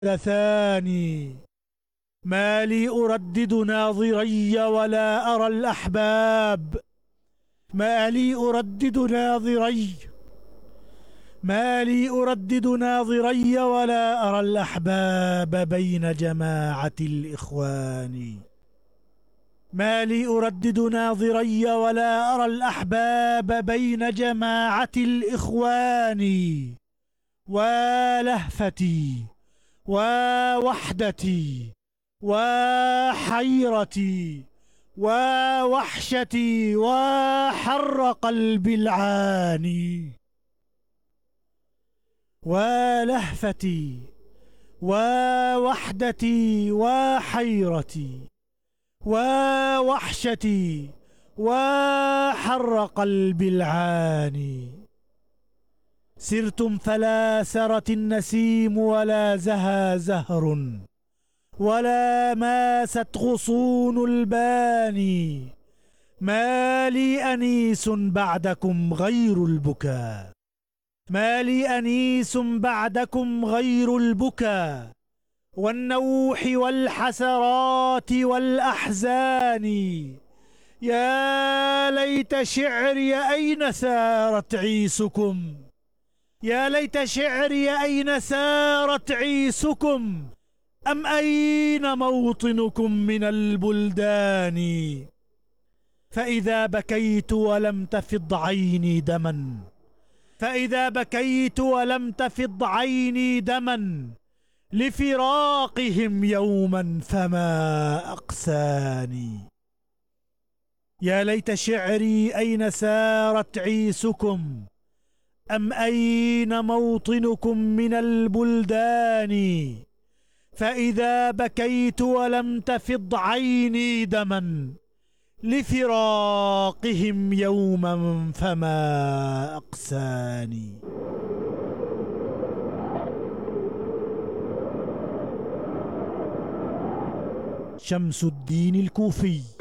ثاني. ما لي أردد ناظري ولا أرى الأحباب. ما لي أردد ناظري ما لي أردد ناظري ولا أرى الأحباب بين جماعة الإخوان. ما لي أردد ناظري ولا أرى الأحباب بين جماعة الإخوان. ولهفتي ووحدتي وحيرتي ووحشتي وحر قلبي العاني. ولهفتي ووحدتي وحيرتي ووحشتي وحر قلبي العاني. سرتم فلا سرت النسيم ولا زهى زهر ولا ماست غصون الباني. ما لي أنيس بعدكم غير البكاء. ما لي أنيس بعدكم غير البكاء والنوح والحسرات والأحزان. يا ليت شعري أين سارت عيسكم. يا ليت شعري أين سارت عيسكم. أم أين موطنكم من البلدان. فإذا بكيت ولم تفض عيني دما. فإذا بكيت ولم تفض عيني دما لفراقهم يوما فما أقساني. يا ليت شعري أين سارت عيسكم. أم أين موطنكم من البلدان. فإذا بكيت ولم تفض عيني دما لفراقهم يوما فما أقساني. شمس الدين الكوفي.